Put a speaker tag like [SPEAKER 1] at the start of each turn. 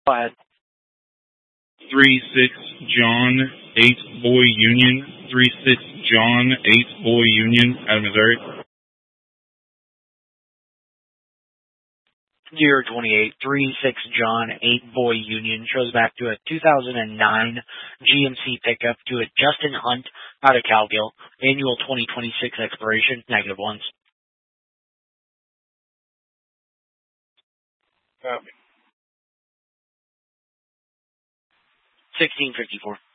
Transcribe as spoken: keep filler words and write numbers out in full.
[SPEAKER 1] Go ahead.
[SPEAKER 2] three six John, eight Boy Union. three six John, eight Boy Union out of Missouri.
[SPEAKER 1] Year twenty-eight, three six John, eight Boy Union. Shows back to a two thousand nine G M C pickup to a Justin Hunt out of Cowgill. Annual twenty twenty-six expiration, negative ones.
[SPEAKER 3] Copy.
[SPEAKER 1] sixteen fifty-four.